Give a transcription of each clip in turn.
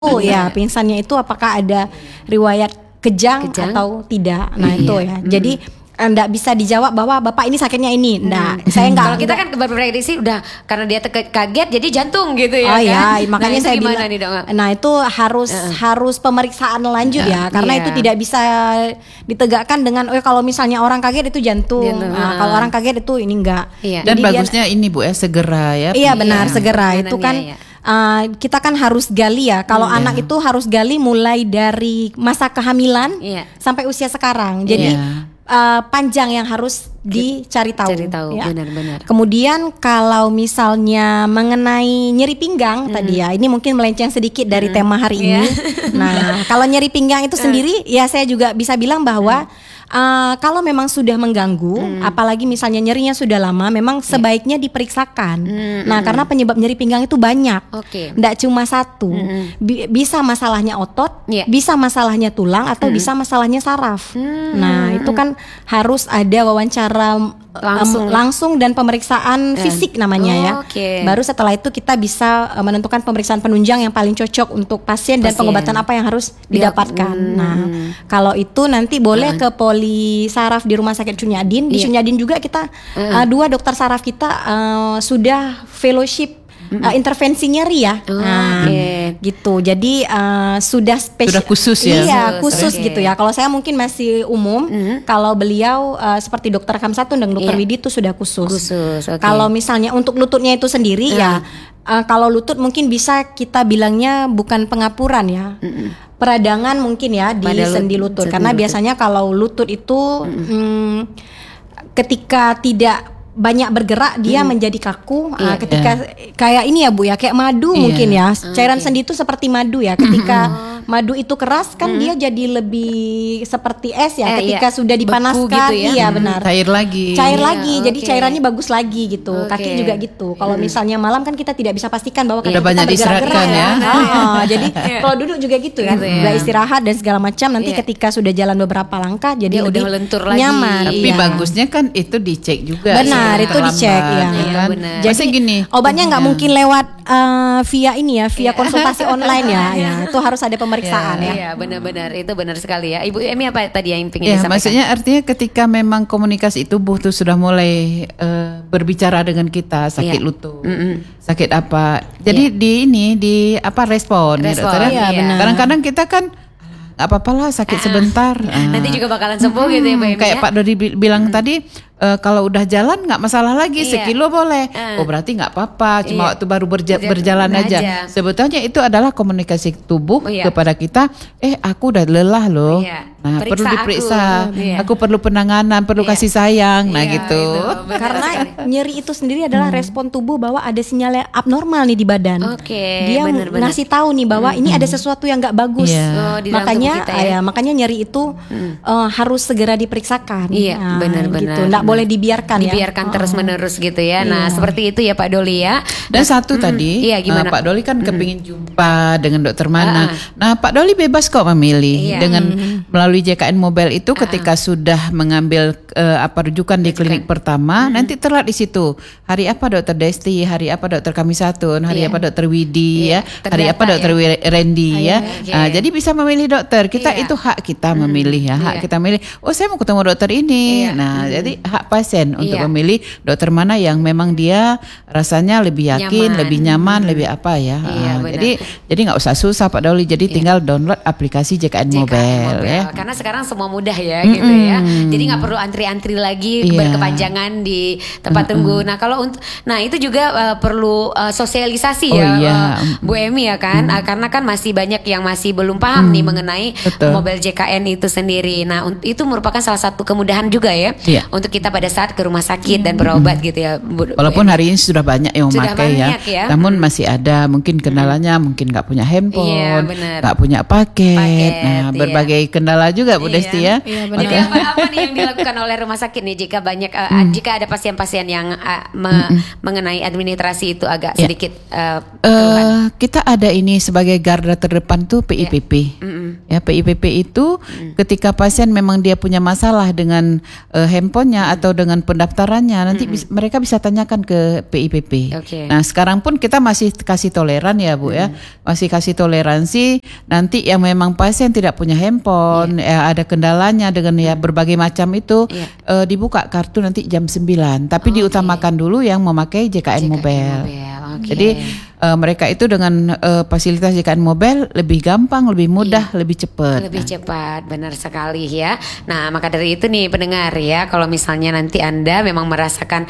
ya pingsannya itu apakah ada riwayat kejang atau tidak. Nah itu ya. Jadi enggak bisa dijawab bahwa bapak ini sakitnya ini. Enggak. Saya enggak. Kalau kita kan berprediksi udah karena dia kaget jadi jantung gitu ya. Oh kan? ya, makanya saya bilang. Nih, Dok? Nah itu harus pemeriksaan lanjut ya, karena itu tidak bisa ditegakkan dengan kalau misalnya orang kaget itu jantung. Nah, kalau orang kaget itu ini enggak. Dan jadi bagusnya ini Bu segera ya. Iya benar segera itu kan. Kita kan harus gali ya. Kalau anak itu harus gali mulai dari masa kehamilan sampai usia sekarang. Jadi panjang yang harus dicari tahu. Ya. Benar-benar. Kemudian kalau misalnya mengenai nyeri pinggang tadi ya, ini mungkin melenceng sedikit dari tema hari ini. Nah, kalau nyeri pinggang itu sendiri ya saya juga bisa bilang bahwa kalau memang sudah mengganggu, apalagi misalnya nyerinya sudah lama, memang sebaiknya diperiksakan. Nah, karena penyebab nyeri pinggang itu banyak, tidak cuma satu. Bisa masalahnya otot, bisa masalahnya tulang, atau bisa masalahnya saraf. Nah, itu kan harus ada wawancara langsung dan pemeriksaan fisik namanya ya. Baru setelah itu kita bisa menentukan pemeriksaan penunjang yang paling cocok untuk pasien dan pengobatan apa yang harus didapatkan. Nah, kalau itu nanti boleh ke saraf di Rumah Sakit Cunyadin. Di Cunyadin juga kita 2 dokter saraf kita sudah fellowship intervensi nyeri ya. Gitu. Jadi sudah khusus ya. Iya, khusus gitu ya. Kalau saya mungkin masih umum, kalau beliau seperti Dokter Kamsatun dan Dokter Widi itu sudah khusus. Kalau misalnya untuk lututnya itu sendiri ya, kalau lutut mungkin bisa kita bilangnya bukan pengapuran ya. Peradangan mungkin ya di sendi lutut. Karena biasanya kalau lutut itu ketika tidak banyak bergerak dia menjadi kaku. Ketika kayak ini ya Bu ya, kayak madu mungkin ya. Cairan sendi itu seperti madu ya. Ketika madu itu keras kan dia jadi lebih seperti es ya. Ketika sudah dipanaskan gitu ya. Iya benar. Cair lagi. Jadi cairannya bagus lagi gitu. Kaki juga gitu. Kalau misalnya malam kan kita tidak bisa pastikan bahwa kita banyak diistirahatkan ya. Jadi kalau duduk juga gitu kan. Udah istirahat dan segala macam. Nanti ketika sudah jalan beberapa langkah jadi lebih nyaman. Tapi bagusnya kan itu dicek juga. Benar, itu dicek ya. Kan? Jadi gini, obatnya nggak mungkin lewat via ini ya, via konsultasi online ya. Itu harus ada pemeriksaan ya. Iya, benar-benar itu benar sekali ya. Ibu Emi apa tadi yang ingin disampaikan? Maksudnya artinya ketika memang komunikasi tubuh tuh sudah mulai berbicara dengan kita, sakit lutut, sakit apa. Jadi di respon ya, dokter. Kadang-kadang kita kan nggak apa-apa lah sakit sebentar. Nanti juga bakalan sembuh gitu ya Bu Emi. Kayak Pak Dodi bilang tadi. Kalau udah jalan nggak masalah lagi, sekilo boleh. Berarti nggak apa-apa, cuma waktu baru berjalan aja. Sebetulnya itu adalah komunikasi tubuh kepada kita. Aku udah lelah loh. Nah, perlu diperiksa. Aku perlu penanganan, perlu kasih sayang. Nah, gitu. Karena nyeri itu sendiri adalah respon tubuh bahwa ada sinyal yang abnormal nih di badan. Dia ngasih tahu nih bahwa ini ada sesuatu yang nggak bagus. Makanya nyeri itu harus segera diperiksakan. Iya, benar-benar. Gitu. Boleh dibiarkan terus menerus gitu ya. Nah seperti itu ya Pak Doli ya. Dan satu tadi Pak Doli kan kepingin jumpa dengan dokter mana. Nah Pak Doli bebas kok memilih dengan melalui JKN Mobile itu ketika sudah mengambil rujukan di klinik pertama, nanti terlihat di situ hari apa dokter Desti, hari apa dokter Kamisatun, hari apa dokter Widi hari apa dokter Randy jadi bisa memilih dokter. Kita itu hak kita memilih ya, hak kita memilih. Oh saya mau ketemu dokter ini. Nah jadi hak pasien untuk memilih dokter mana yang memang dia rasanya lebih yakin, lebih nyaman, lebih apa ya. Jadi nggak usah susah Pak Doli. Jadi tinggal download aplikasi JKN Mobile ya. Karena sekarang semua mudah ya gitu ya. Jadi nggak perlu antri-antri lagi berkepanjangan di tempat tunggu. Nah kalau itu juga perlu sosialisasi Bu Emi ya kan. Karena kan masih banyak yang masih belum paham nih mengenai mobile JKN itu sendiri. Nah itu merupakan salah satu kemudahan juga ya untuk kita pada saat ke rumah sakit dan berobat gitu ya. Walaupun hari ini sudah banyak yang memakai ya. Namun masih ada mungkin kendalanya, mungkin nggak punya handphone, nggak punya paket. Nah berbagai kendala masalah juga Bu Desti ya. Jadi apa nih yang dilakukan oleh rumah sakit nih jika banyak jika ada pasien-pasien yang mengenai administrasi itu agak sedikit kita ada ini sebagai garda terdepan tuh PIPP. Ya, PIPP itu ketika pasien memang dia punya masalah dengan handphonenya atau dengan pendaftarannya, nanti mereka bisa tanyakan ke PIPP. Nah, sekarang pun kita masih kasih toleran ya Bu ya. Masih kasih toleransi nanti yang memang pasien tidak punya handphone, ada kendalanya dengan ya berbagai macam itu dibuka kartu nanti jam 9. Tapi diutamakan dulu yang memakai JKN Mobile. Jadi mereka itu dengan fasilitas JKN Mobile lebih gampang, lebih mudah, lebih cepat. Lebih cepat, benar sekali ya. Nah, maka dari itu nih pendengar ya, kalau misalnya nanti Anda memang merasakan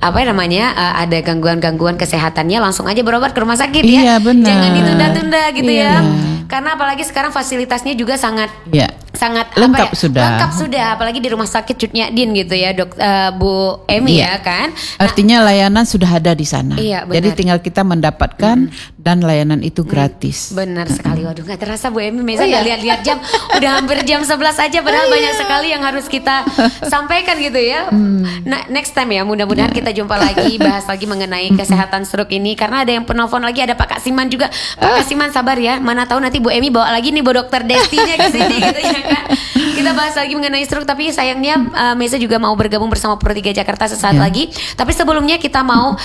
ada gangguan-gangguan kesehatannya, langsung aja berobat ke rumah sakit ya. Iya, benar. Jangan ditunda-tunda gitu ya. Karena apalagi sekarang fasilitasnya juga sangat lengkap sudah, apalagi di rumah sakit Cut Nyak-Din gitu ya, Bu Emi ya kan. Artinya layanan sudah ada di sana. Iya, benar. Jadi tinggal kita mendapatkan dan layanan itu gratis. Benar sekali. Waduh, nggak terasa Bu Emi, Meza nggak lihat-lihat jam, udah hampir jam 11 aja, padahal banyak sekali yang harus kita sampaikan gitu ya. Nah, next time ya, mudah-mudahan kita jumpa lagi, bahas lagi mengenai kesehatan stroke ini, karena ada yang penelpon lagi, ada Pak Kasiman juga. Pak Kasiman sabar ya, mana tahu nanti Bu Emi bawa lagi nih Bu Dokter Destinya ke sini gitu ya kan. Kita bahas lagi mengenai stroke, tapi sayangnya Meza juga mau bergabung bersama Pro 3 Jakarta sesaat lagi. Tapi sebelumnya kita mau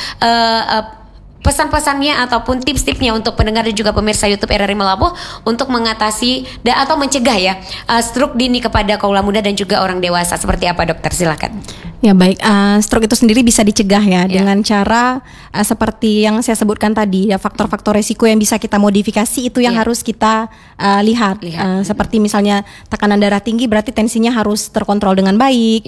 pesan-pesannya ataupun tips-tipsnya untuk pendengar dan juga pemirsa YouTube RRI Melabuh untuk mengatasi atau mencegah ya stroke dini kepada kaula muda dan juga orang dewasa. Seperti apa dokter? Silakan. Ya baik, stroke itu sendiri bisa dicegah ya dengan cara seperti yang saya sebutkan tadi ya, faktor-faktor resiko yang bisa kita modifikasi itu yang harus kita lihat. Seperti misalnya tekanan darah tinggi, berarti tensinya harus terkontrol dengan baik.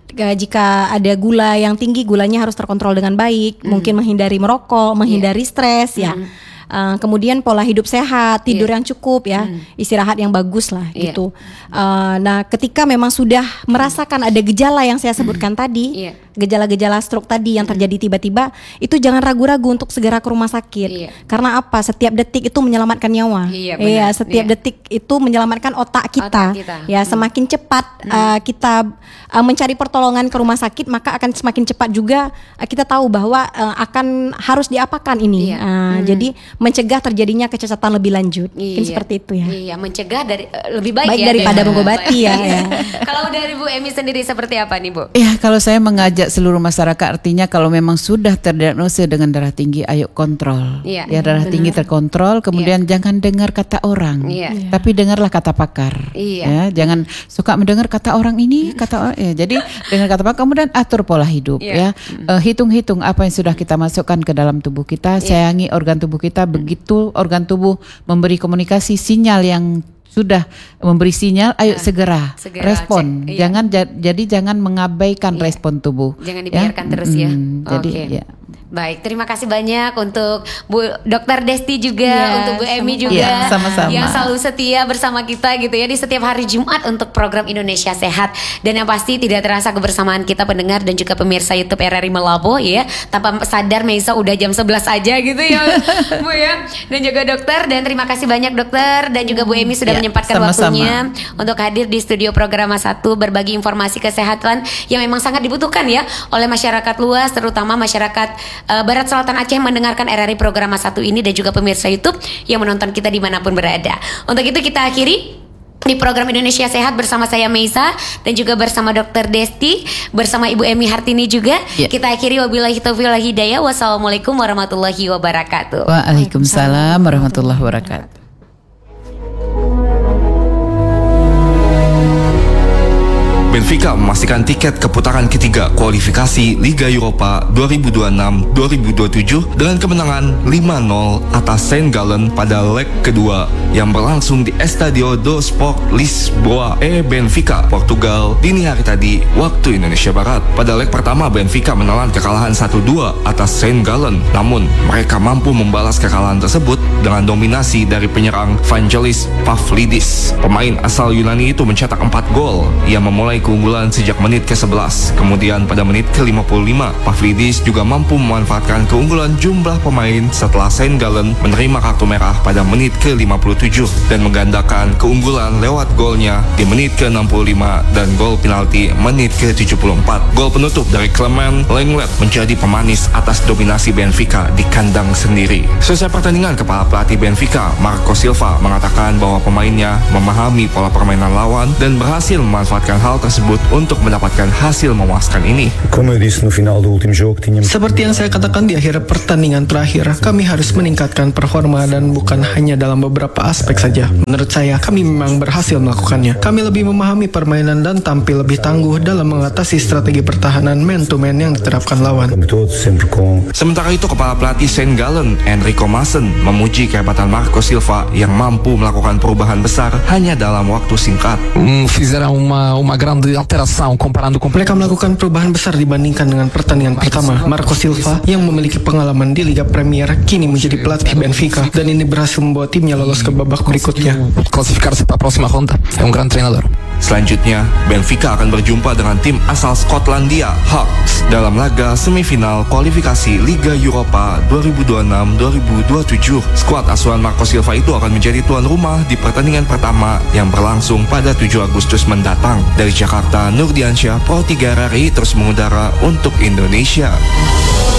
Jika ada gula yang tinggi, gulanya harus terkontrol dengan baik. Mungkin menghindari merokok, menghindari stres ya. Kemudian pola hidup sehat, tidur yang cukup ya, istirahat yang bagus lah gitu. Nah, ketika memang sudah merasakan ada gejala yang saya sebutkan tadi, gejala-gejala stroke tadi yang terjadi tiba-tiba, itu jangan ragu-ragu untuk segera ke rumah sakit. Karena apa? Setiap detik itu menyelamatkan nyawa. Setiap detik itu menyelamatkan otak kita. Ya, semakin cepat kita mencari pertolongan ke rumah sakit, maka akan semakin cepat juga kita tahu bahwa akan harus diapakan ini. Jadi mencegah terjadinya kecacatan lebih lanjut. Mungkin seperti itu ya. Iya, mencegah lebih baik ya daripada mengobati ya. Kalau dari Bu Emi sendiri seperti apa nih Bu? Ya, kalau saya mengajak seluruh masyarakat, artinya kalau memang sudah terdiagnosis dengan darah tinggi, ayo kontrol. Darah tinggi terkontrol, kemudian jangan dengar kata orang, tapi dengarlah kata pakar. Ya, jangan suka mendengar kata orang ini, kata orang. Jadi dengan kata pakar, kemudian atur pola hidup. Hitung-hitung apa yang sudah kita masukkan ke dalam tubuh kita, sayangi organ tubuh kita. Begitu organ tubuh memberi komunikasi sinyal yang sudah memberi sinyal, ayo segera respon. Jangan mengabaikan respon tubuh. Jangan dibiarkan terus ya. Jadi Baik, terima kasih banyak untuk Bu Dokter Desti juga, untuk Bu Emi juga, sama-sama, yang selalu setia bersama kita gitu ya di setiap hari Jumat untuk program Indonesia Sehat. Dan yang pasti tidak terasa kebersamaan kita pendengar dan juga pemirsa YouTube RRI Melabuh ya. Tanpa sadar Meisa udah jam 11 aja gitu ya Bu ya. Dan juga dokter, dan terima kasih banyak dokter dan juga Bu Emi sudah menyempatkan waktunya untuk hadir di studio program 1 berbagi informasi kesehatan yang memang sangat dibutuhkan ya oleh masyarakat luas, terutama masyarakat Barat Selatan Aceh mendengarkan RRI program 1 ini, dan juga pemirsa YouTube yang menonton kita dimanapun berada. Untuk itu kita akhiri di program Indonesia Sehat bersama saya Meisa dan juga bersama Dokter Desti, bersama Ibu Emi Hartini juga. Kita akhiri wabillahi taufiq wal hidayah. Wassalamualaikum warahmatullahi wabarakatuh. Waalaikumsalam warahmatullahi wabarakatuh. Benfica memastikan tiket ke putaran ketiga kualifikasi Liga Eropa 2026-2027 dengan kemenangan 5-0 atas St. Gallen pada leg kedua yang berlangsung di Estadio do Sport Lisboa Benfica, Portugal dini hari tadi waktu Indonesia Barat. Pada leg pertama Benfica menelan kekalahan 1-2 atas St. Gallen, namun mereka mampu membalas kekalahan tersebut dengan dominasi dari penyerang Vangelis Pavlidis. Pemain asal Yunani itu mencetak 4 gol yang memulai keunggulan sejak menit ke-11. Kemudian pada menit ke-55, Pavlidis juga mampu memanfaatkan keunggulan jumlah pemain setelah St. Gallen menerima kartu merah pada menit ke-57. 2007 dan menggandakan keunggulan lewat golnya di menit ke-65 dan gol penalti menit ke-74. Gol penutup dari Clement Lenglet menjadi pemanis atas dominasi Benfica di kandang sendiri. Selesai pertandingan, kepala pelatih Benfica Marco Silva mengatakan bahwa pemainnya memahami pola permainan lawan dan berhasil memanfaatkan hal tersebut untuk mendapatkan hasil memuaskan ini. Seperti yang saya katakan di akhir pertandingan terakhir, kami harus meningkatkan performa dan bukan hanya dalam beberapa aspek saja. Menurut saya, kami memang berhasil melakukannya. Kami lebih memahami permainan dan tampil lebih tangguh dalam mengatasi strategi pertahanan man-to-man yang diterapkan lawan. Sementara itu, kepala pelatih St. Gallen, Enrico Maassen, memuji kehebatan Marco Silva yang mampu melakukan perubahan besar hanya dalam waktu singkat. Mereka melakukan perubahan besar dibandingkan dengan pertandingan pertama. Marco Silva yang memiliki pengalaman di Liga Premier kini menjadi pelatih Benfica dan ini berhasil membawa timnya lolos ke babak berikutnya. Selanjutnya, Benfica akan berjumpa dengan tim asal Skotlandia, Hawks, dalam laga semifinal kualifikasi Liga Eropa 2026-2027. Skuad asuhan Marco Silva itu akan menjadi tuan rumah di pertandingan pertama yang berlangsung pada 7 Agustus mendatang. Dari Jakarta, Nurdiansyah, Pro 3 RRI terus mengudara untuk Indonesia.